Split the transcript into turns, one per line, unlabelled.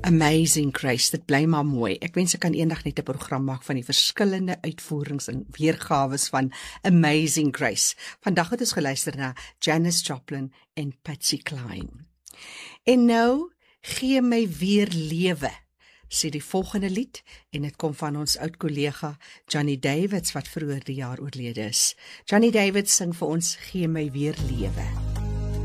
Amazing Grace, dit bly maar mooi. Ek wens ek kan eendag net 'n program maak van die verskillende uitvoerings en weergawes van Amazing Grace. Vandag het ons geluister na Janis Joplin en Patsy Cline. En nou, gee my weer lewe, sê die volgende lied, en dit kom van ons oud kollega Johnny Davids wat vroeër die jaar oorlede is. Johnny Davids sing vir ons, gee my weer lewe.